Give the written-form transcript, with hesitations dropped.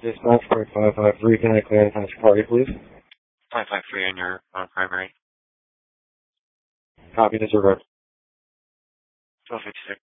Dispatch 553, can I clear the party, please? 553 on your primary. Copy, disregard. 1256.